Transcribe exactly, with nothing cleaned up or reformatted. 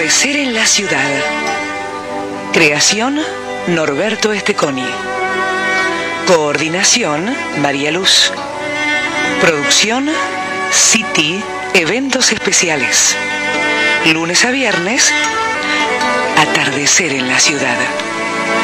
Atardecer en la ciudad. Creación, Norberto Esteconi. Coordinación, María Luz. Producción, City Eventos Especiales. Lunes a viernes, Atardecer en la ciudad.